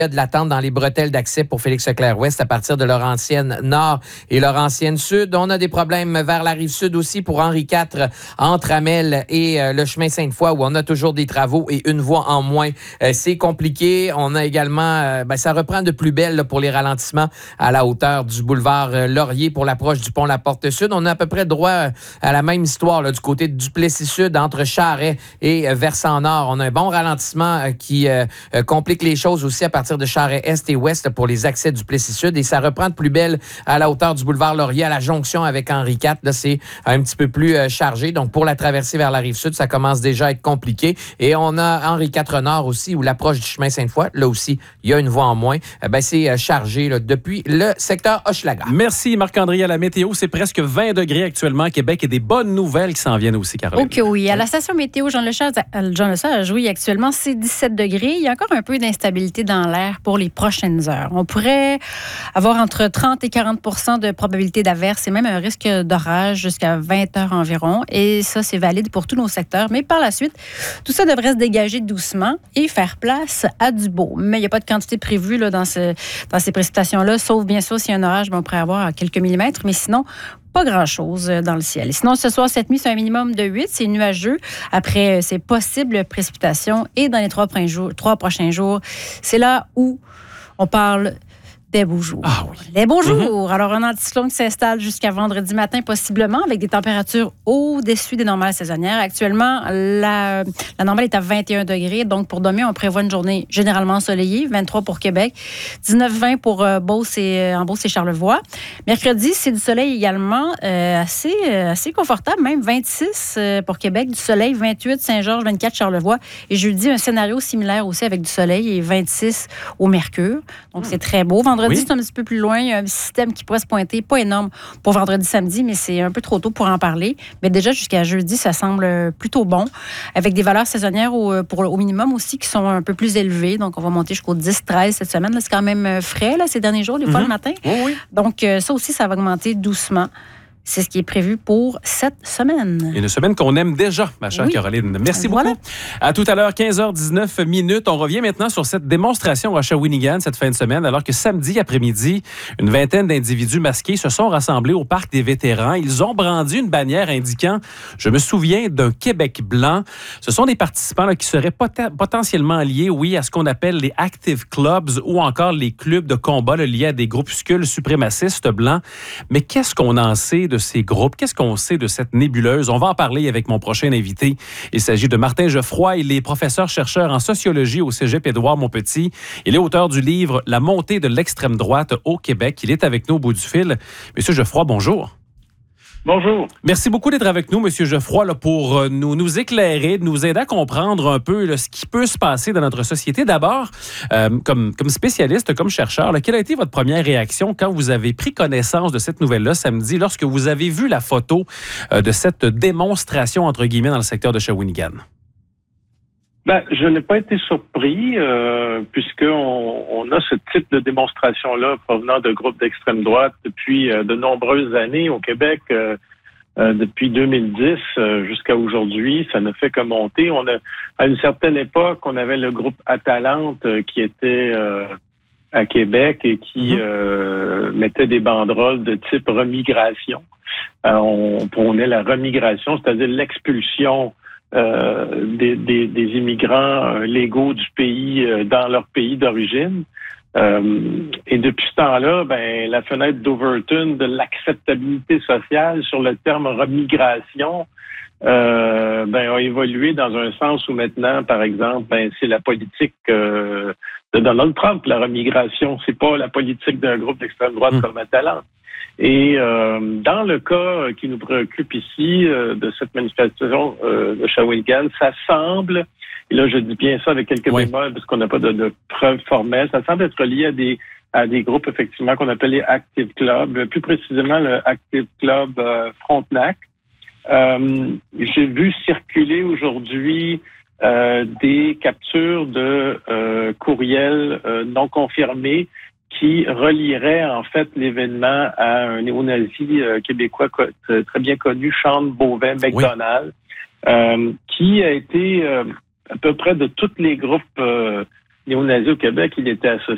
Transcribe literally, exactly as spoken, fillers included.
Il y a de l'attente dans les bretelles d'accès pour Félix-Leclerc-Ouest à partir de Laurentienne-Nord et Laurentienne-Sud. On a des problèmes vers la Rive-Sud aussi pour Henri quatre entre Amel et euh, le chemin Sainte-Foy où on a toujours des travaux et une voie en moins. Euh, c'est compliqué. On a également, euh, ben, ça reprend de plus belle là, pour les ralentissements à la hauteur du boulevard euh, Laurier pour l'approche du pont La Porte-Sud. On a à peu près droit euh, à la même histoire là, du côté de Duplessis-Sud entre Charest et euh, Versant-Nord. On a un bon ralentissement euh, qui euh, euh, complique les choses aussi à partir de Charest-Est et Ouest pour les accès du Plessis-Sud. Et ça reprend de plus belle à la hauteur du boulevard Laurier, à la jonction avec Henri quatre. Là, c'est un petit peu plus euh, chargé. Donc, pour la traversée vers la Rive-Sud, ça commence déjà à être compliqué. Et on a Henri quatre Nord aussi, où l'approche du chemin Sainte-Foy, là aussi, il y a une voie en moins. Euh, ben, c'est euh, chargé là, depuis le secteur Hochelaga. Merci Marc-André. À la météo, c'est presque vingt degrés actuellement à Québec et des bonnes nouvelles qui s'en viennent aussi, Caroline. OK, oui. À la station météo Jean Lesage, Jean Lesage, oui, actuellement, c'est dix-sept degrés. Il y a encore un peu d'instabilité dans l'air pour les prochaines heures. On pourrait avoir entre trente et quarante de probabilité d'averse et même un risque d'orage jusqu'à vingt heures environ. Et ça, c'est valide pour tous nos secteurs. Mais par la suite, tout ça devrait se dégager doucement et faire place à du beau. Mais il n'y a pas de quantité prévue là, dans, ce, dans ces précipitations-là, sauf bien sûr s'il y a un orage, ben, on pourrait avoir quelques millimètres. Mais sinon, pas grand-chose dans le ciel. Et sinon, ce soir, cette nuit, c'est un minimum de huit. C'est nuageux. Après, c'est possible précipitation. Et dans les trois prochains jours, trois prochains jours, c'est là où on parle des beaux jours. Ah oui. Les beaux jours. Mm-hmm. Alors, un anticyclone qui s'installe jusqu'à vendredi matin, possiblement, avec des températures au-dessus des normales saisonnières. Actuellement, la, la normale est à vingt et un degrés. Donc, pour demain, on prévoit une journée généralement ensoleillée. vingt-trois pour Québec. dix-neuf vingt pour euh, Beauce et, euh, en Beauce et Charlevoix. Mercredi, c'est du soleil également. Euh, assez, euh, assez confortable, même. vingt-six euh, pour Québec, du soleil. vingt-huit Saint-Georges, vingt-quatre Charlevoix. Et jeudi, un scénario similaire aussi avec du soleil et vingt-six au Mercure. Donc, mm. c'est très beau. Vendredi, Vendredi, oui. c'est un petit peu plus loin. Il y a un système qui pourrait se pointer, pas énorme pour vendredi, samedi, mais c'est un peu trop tôt pour en parler. Mais déjà, jusqu'à jeudi, ça semble plutôt bon, avec des valeurs saisonnières au, pour, au minimum aussi qui sont un peu plus élevées. Donc, on va monter jusqu'au dix treize cette semaine. Là, c'est quand même frais là, ces derniers jours, des fois mm-hmm. le matin. Oh, oui. Donc, ça aussi, ça va augmenter doucement. C'est ce qui est prévu pour cette semaine. Une semaine qu'on aime déjà, ma chère oui. Caroline. Merci voilà. beaucoup. À tout à l'heure, quinze heures dix-neuf minutes. On revient maintenant sur cette démonstration à Shawinigan cette fin de semaine, alors que samedi après-midi, une vingtaine d'individus masqués se sont rassemblés au Parc des vétérans. Ils ont brandi une bannière indiquant « Je me souviens d'un Québec blanc ». Ce sont des participants là, qui seraient pot- potentiellement liés, oui, à ce qu'on appelle les Active Clubs ou encore les clubs de combat là, liés à des groupuscules suprémacistes blancs. Mais qu'est-ce qu'on en sait de ces groupes? Qu'est-ce qu'on sait de cette nébuleuse? On va en parler avec mon prochain invité. Il s'agit de Martin Geoffroy. Il est professeur-chercheur en sociologie au Cégep Édouard-Montpetit. Il est auteur du livre « La montée de l'extrême droite au Québec ». Il est avec nous au bout du fil. Monsieur Geoffroy, bonjour. Bonjour. Merci beaucoup d'être avec nous, Monsieur Geoffroy, là, pour nous, nous éclairer, de nous aider à comprendre un peu là, ce qui peut se passer dans notre société. D'abord, euh, comme, comme spécialiste, comme chercheur, là, quelle a été votre première réaction quand vous avez pris connaissance de cette nouvelle-là samedi, lorsque vous avez vu la photo euh, de cette démonstration, entre guillemets, dans le secteur de Shawinigan? Ben, je n'ai pas été surpris, euh, puisqu'on on a ce type de démonstration-là provenant de groupes d'extrême droite depuis euh, de nombreuses années au Québec, euh, euh, depuis deux mille dix euh, jusqu'à aujourd'hui. Ça ne fait que monter. On a, à une certaine époque, on avait le groupe Atalante euh, qui était euh, à Québec et qui euh, mettait des banderoles de type remigration. Euh, on prônait la remigration, c'est-à-dire l'expulsion Euh, des, des, des immigrants euh, légaux du pays euh, dans leur pays d'origine. Euh, et depuis ce temps-là, ben, la fenêtre d'Overton de l'acceptabilité sociale sur le terme remigration euh, ben, a évolué dans un sens où maintenant, par exemple, ben, c'est la politique euh, de Donald Trump, la remigration. C'est pas la politique d'un groupe d'extrême droite mmh. comme Atalante. Et euh, dans le cas qui nous préoccupe ici, euh, de cette manifestation euh, de Shawinigan, ça semble, et là je dis bien ça avec quelques oui. bémols parce qu'on n'a pas de, de preuves formelles, ça semble être lié à des à des groupes effectivement qu'on appelle les Active Club, plus précisément le Active Club euh, Frontenac. Euh, j'ai vu circuler aujourd'hui euh, des captures de euh, courriels euh, non confirmés qui relierait en fait l'événement à un néo-nazi euh, québécois co- très bien connu, Sean Beauvais McDonald, oui. euh, qui a été euh, à peu près de tous les groupes euh, néo-nazis au Québec, il était associé